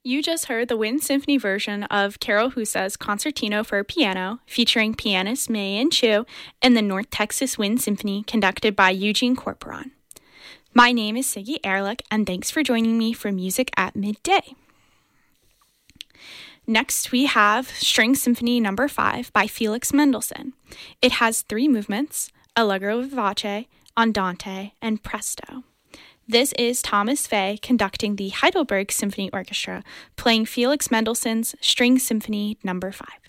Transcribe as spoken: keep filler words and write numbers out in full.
You just heard the wind symphony version of Carol Husa's Concertino for Piano, featuring pianist Mayan Chu and the North Texas Wind Symphony, conducted by Eugene Corporon. My name is Siggy Ehrlich, and thanks for joining me for Music at Midday. Next, we have String Symphony Number five by Felix Mendelssohn. It has three movements: Allegro vivace, Andante, and Presto. This is Thomas Fay conducting the Heidelberg Symphony Orchestra, playing Felix Mendelssohn's String Symphony Number five.